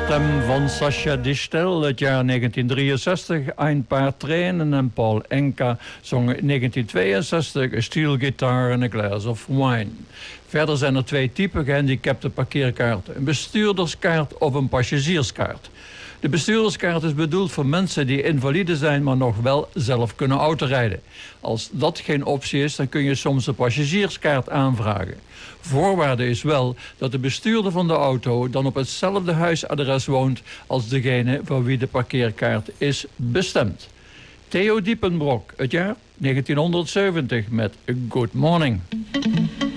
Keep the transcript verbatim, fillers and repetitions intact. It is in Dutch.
stem van Sascha Distel, het jaar negentien drieënzestig. Ein paar Tränen en Paul Enka zongen negentien tweeënzestig A Steel Guitar and a Glass of Wine. Verder zijn er twee typen gehandicapte parkeerkaarten. Een bestuurderskaart of een passagierskaart. De bestuurderskaart is bedoeld voor mensen die invalide zijn, maar nog wel zelf kunnen autorijden. Als dat geen optie is, dan kun je soms een passagierskaart aanvragen. Voorwaarde is wel dat de bestuurder van de auto dan op hetzelfde huisadres woont als degene voor wie de parkeerkaart is bestemd. Theo Diepenbrok, het jaar negentienhonderdzeventig met Good Morning.